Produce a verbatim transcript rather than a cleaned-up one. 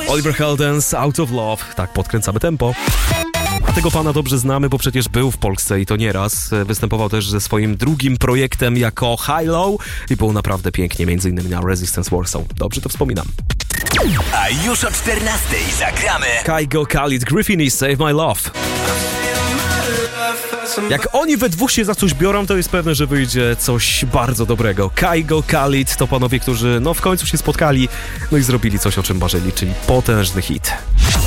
Oliver Heldens, Out of Love. Tak, podkręcamy tempo. A tego pana dobrze znamy, bo przecież był w Polsce i to nieraz. Występował też ze swoim drugim projektem jako High Low i było naprawdę pięknie, między innymi na Resistance Warsaw. Dobrze to wspominam. A już o czternastej zagramy Kygo, Khalid, Griffin i Save My Love. Jak oni we dwóch się za coś biorą, to jest pewne, że wyjdzie coś bardzo dobrego. Kygo, Khalid to panowie, którzy no w końcu się spotkali, no i zrobili coś, o czym marzyli, czyli potężny hit.